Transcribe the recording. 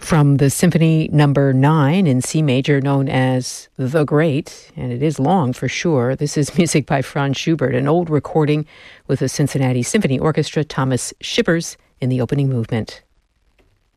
From the Symphony Number 9 in C major, known as The Great, and it is long for sure, this is music by Franz Schubert, an old recording with the Cincinnati Symphony Orchestra, Thomas Shippers in the opening movement.